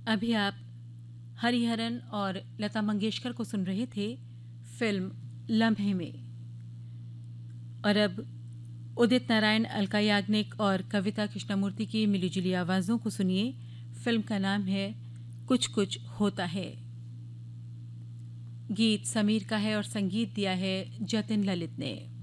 अभी आप हरिहरन और लता मंगेशकर को सुन रहे थे फिल्म लम्हे में। और अब उदित नारायण, अलका याग्निक और कविता कृष्णमूर्ति की मिलीजुली आवाज़ों को सुनिए। फिल्म का नाम है कुछ कुछ होता है। गीत समीर का है और संगीत दिया है जतिन ललित ने।